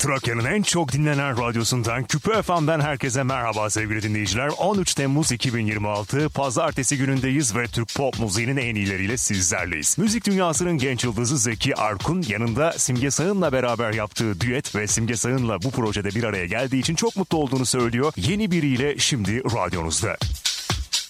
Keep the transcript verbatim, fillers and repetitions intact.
Trakya'nın en çok dinlenen radyosundan Küpe F M'den herkese merhaba sevgili dinleyiciler. on üç Temmuz iki bin yirmi altı Pazartesi günündeyiz ve Türk pop müziğinin en iyileriyle sizlerleyiz. Müzik dünyasının genç yıldızı Zeki Arkun yanında Simge Sağın'la beraber yaptığı düet ve Simge Sağın'la bu projede bir araya geldiği için çok mutlu olduğunu söylüyor. Yeni biriyle şimdi radyonuzda.